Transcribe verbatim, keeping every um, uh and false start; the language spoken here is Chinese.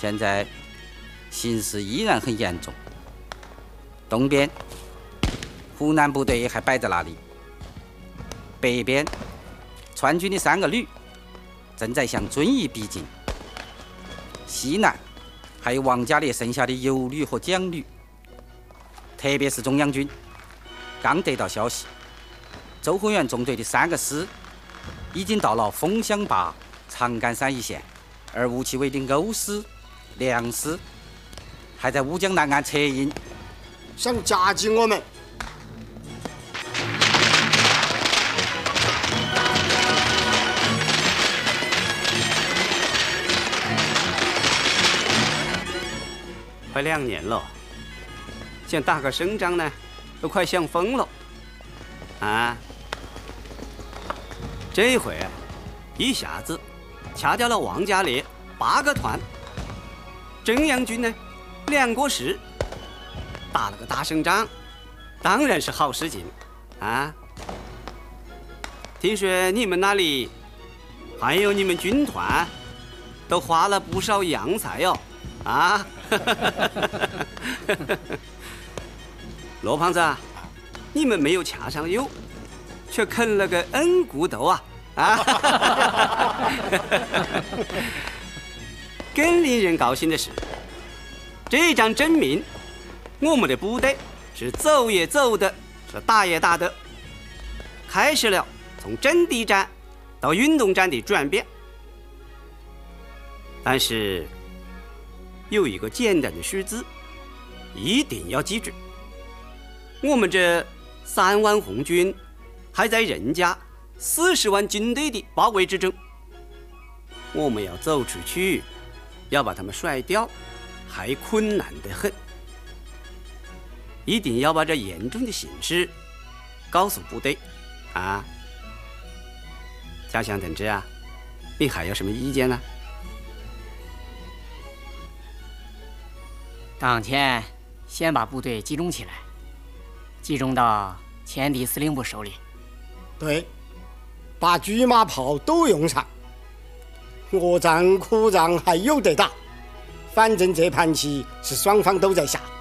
现在形势依然很严重。东边，湖南部队还摆在那里；北边，川军的三个旅正在向遵义逼近；西南，还有王家烈剩下的游旅和蒋旅。特别是中央军，刚得到消息，周宏元纵队的三个师已经到了枫乡坝、长干山一线，而吴奇伟的欧师、梁师还在乌江南岸策应， 想夹击我们。 快两年了，想打个胜仗呢，都快想疯了啊！这一回一下子掐掉了王家烈八个团，中央军呢两个师，打了个大胜仗，当然是好事情啊！听说你们那里还有你们军团都花了不少洋财哟、哦，啊！罗胖子，你们没有掐上油，却啃了个恩骨头啊！啊！更令人高兴的是，这仗证明我们的部队是走也走的，是打也打的，开始了从阵地战到运动战的转变。但是有一个简单的数字一定要记住，我们这三万红军还在人家四十万军队的包围之中，我们要走出去，要把他们甩掉，还困难得很。一定要把这严重的形势告诉部队啊！家乡同志啊，你还有什么意见呢？ 当前先把部队集中起来，集中到前敌司令部手里。 对，把车马炮都用上，恶仗苦仗还有得打，反正这盘棋是双方都在下。